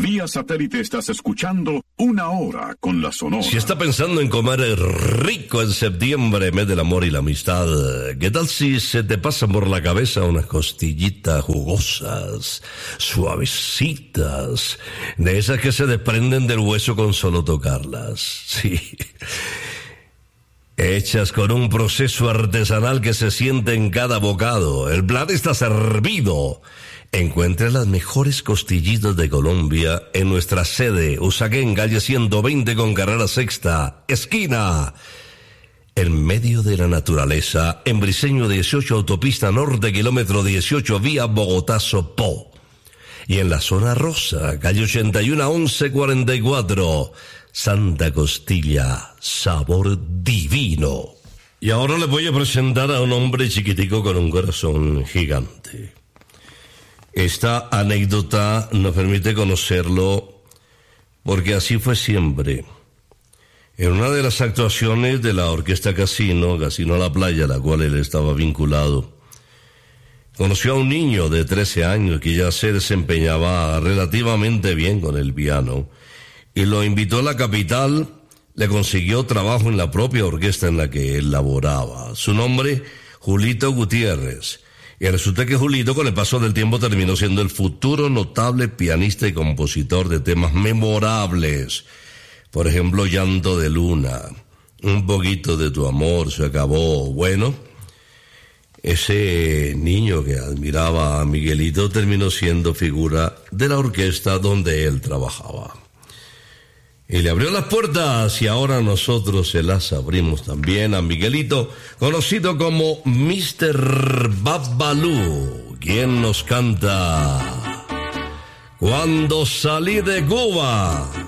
Vía satélite estás escuchando Una Hora con la Sonora. Si está pensando en comer rico en septiembre, mes del amor y la amistad, ¿qué tal si se te pasan por la cabeza unas costillitas jugosas, suavecitas, de esas que se desprenden del hueso con solo tocarlas? Sí. Hechas con un proceso artesanal que se siente en cada bocado. El plato está servido. Encuentre las mejores costillitas de Colombia en nuestra sede, Usaquén, calle 120 con carrera sexta, esquina, en medio de la naturaleza, en Briceño 18, autopista norte, kilómetro 18, vía Bogotá-Sopó. Y en la zona rosa, calle 81, 1144, Santa Costilla, sabor divino. Y ahora les voy a presentar a un hombre chiquitico con un corazón gigante. Esta anécdota nos permite conocerlo porque así fue siempre. En una de las actuaciones de la orquesta Casino La Playa, a la cual él estaba vinculado, conoció a un niño de 13 años que ya se desempeñaba relativamente bien con el piano y lo invitó a la capital, le consiguió trabajo en la propia orquesta en la que él laboraba. Su nombre, Julito Gutiérrez. Y resulta que Julito, con el paso del tiempo, terminó siendo el futuro notable pianista y compositor de temas memorables. Por ejemplo, Llanto de Luna, Un poquito de tu amor se acabó. Bueno, ese niño que admiraba a Miguelito terminó siendo figura de la orquesta donde él trabajaba. Y le abrió las puertas y ahora nosotros se las abrimos también a Miguelito, conocido como Mr. Babalú, quien nos canta Cuando salí de Cuba.